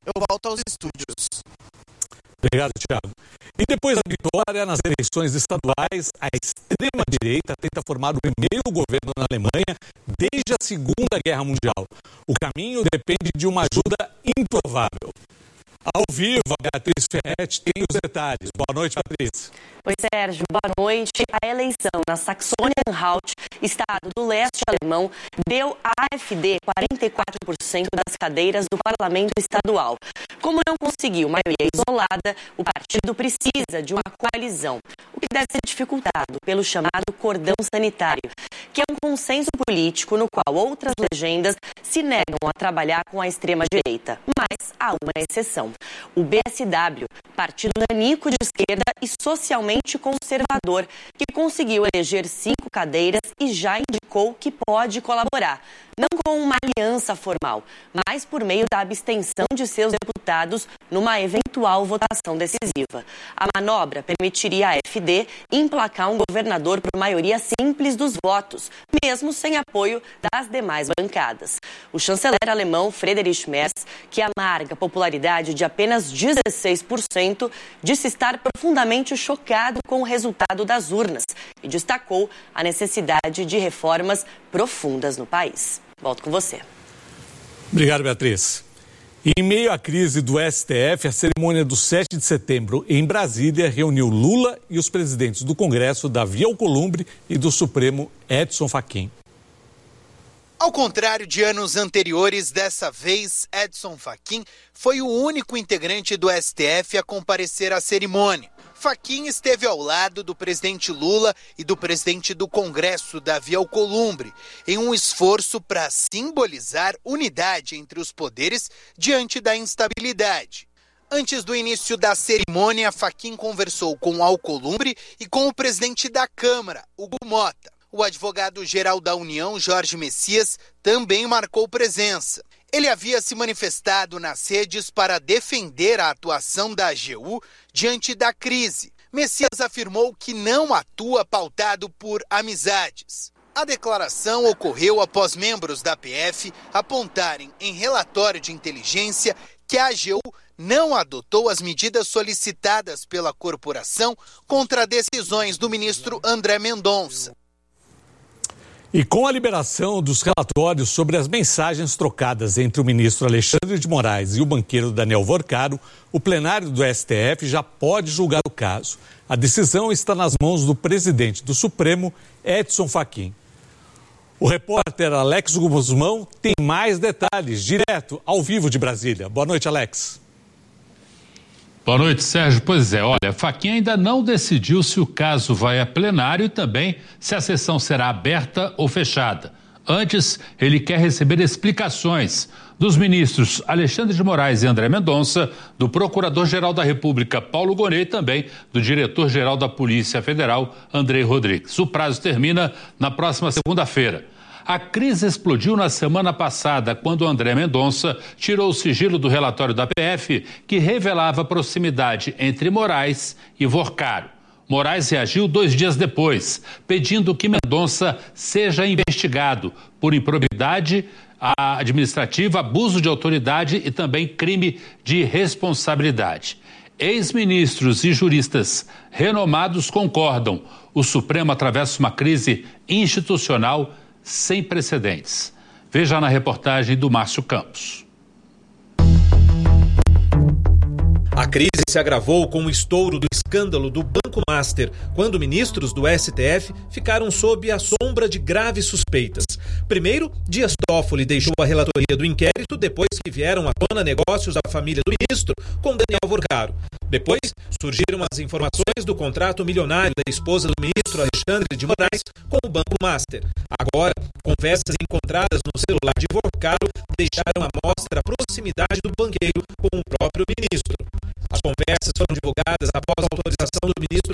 eu volto aos estúdios. Obrigado, Thiago. E depois da vitória nas eleições estaduais, a extrema-direita tenta formar o primeiro governo na Alemanha desde a Segunda Guerra Mundial. O caminho depende de uma ajuda improvável. Ao vivo, a Beatriz Ferretti tem os detalhes. Boa noite, Beatriz. Oi, Sérgio. Boa noite. A eleição na Saxônia-Anhalt, estado do leste alemão, deu à AfD 44% das cadeiras do parlamento estadual. Como não conseguiu maioria isolada, o partido precisa de uma coalizão, o que deve ser dificultado pelo chamado cordão sanitário, que é um consenso político no qual outras legendas se negam a trabalhar com a extrema-direita. Mas há uma exceção. O BSW, partido nanico de esquerda e socialmente conservador, que conseguiu eleger 5 cadeiras e já indicou que pode colaborar, não com uma aliança formal, mas por meio da abstenção de seus deputados numa eventual votação decisiva. A manobra permitiria à AfD emplacar um governador por maioria simples dos votos, mesmo sem apoio das demais bancadas. O chanceler alemão Friedrich Merz, que amarga a popularidade de apenas 16%, disse estar profundamente chocado com o resultado das urnas e destacou a necessidade de reformas profundas no país. Volto com você. Obrigado, Beatriz. Em meio à crise do STF, a cerimônia do 7 de setembro em Brasília reuniu Lula e os presidentes do Congresso, Davi Alcolumbre, e do Supremo, Edson Fachin. Ao contrário de anos anteriores, dessa vez, Edson Fachin foi o único integrante do STF a comparecer à cerimônia. Fachin esteve ao lado do presidente Lula e do presidente do Congresso, Davi Alcolumbre, em um esforço para simbolizar unidade entre os poderes diante da instabilidade. Antes do início da cerimônia, Fachin conversou com Alcolumbre e com o presidente da Câmara, Hugo Mota. O advogado-geral da União, Jorge Messias, também marcou presença. Ele havia se manifestado nas redes para defender a atuação da AGU diante da crise. Messias afirmou que não atua pautado por amizades. A declaração ocorreu após membros da PF apontarem em relatório de inteligência que a AGU não adotou as medidas solicitadas pela corporação contra decisões do ministro André Mendonça. E com a liberação dos relatórios sobre as mensagens trocadas entre o ministro Alexandre de Moraes e o banqueiro Daniel Vorcaro, o plenário do STF já pode julgar o caso. A decisão está nas mãos do presidente do Supremo, Edson Fachin. O repórter Alex Guzmão tem mais detalhes, direto, ao vivo de Brasília. Boa noite, Alex. Boa noite, Sérgio. Pois é, olha, Fachin ainda não decidiu se o caso vai a plenário e também se a sessão será aberta ou fechada. Antes, ele quer receber explicações dos ministros Alexandre de Moraes e André Mendonça, do Procurador-Geral da República, Paulo Gonet, e também do Diretor-Geral da Polícia Federal, Andrei Rodrigues. O prazo termina na próxima segunda-feira. A crise explodiu na semana passada, quando André Mendonça tirou o sigilo do relatório da PF, que revelava proximidade entre Moraes e Vorcaro. Moraes reagiu 2 dias depois, pedindo que Mendonça seja investigado por improbidade administrativa, abuso de autoridade e também crime de responsabilidade. Ex-ministros e juristas renomados concordam. O Supremo atravessa uma crise institucional sem precedentes. Veja na reportagem do Márcio Campos. A crise se agravou com o estouro do escândalo do Banco Master, quando ministros do STF ficaram sob a sombra de graves suspeitas. Primeiro, Dias Toffoli deixou a relatoria do inquérito depois que vieram à tona negócios da família do ministro com Daniel Vorcaro. Depois, surgiram as informações do contrato milionário da esposa do ministro Alexandre de Moraes com o Banco Master. Agora, conversas encontradas no celular de Vorcaro deixaram à mostra a proximidade do banqueiro com o próprio ministro. As conversas foram divulgadas após a autorização do ministro